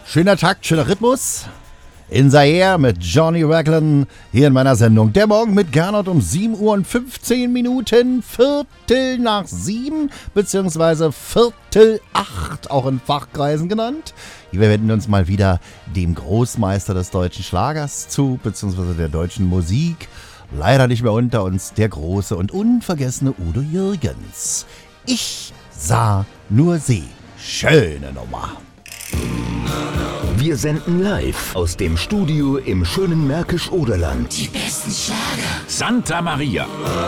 Schöner Takt, schöner Rhythmus. In Zaire mit Johnny Raglan hier in meiner Sendung. Der Morgen mit Gernot um 7 Uhr und 15 Minuten, Viertel nach 7, beziehungsweise Viertel 8, auch in Fachkreisen genannt. Wir wenden uns mal wieder dem Großmeister des deutschen Schlagers zu, beziehungsweise der deutschen Musik. Leider nicht mehr unter uns, der große und unvergessene Udo Jürgens. Ich sah nur sie. Schöne Nummer. Wir senden live aus dem Studio im schönen Märkisch-Oderland. Die besten Schlager. Santa Maria.